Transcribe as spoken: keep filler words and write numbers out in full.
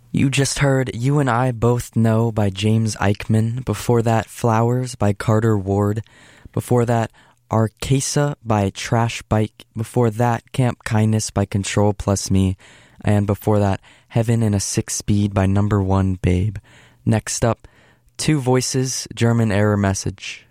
You just heard You and I Both Know by James Eichmann. Before that, Flowers by Carter Ward. Before that, Arcasa by Trash Bike. Before that, Camp Kindness by Control Plus Me. And before that, Heaven in a Six Speed by Number One Babe. Next up, Two Voices, German Error Message.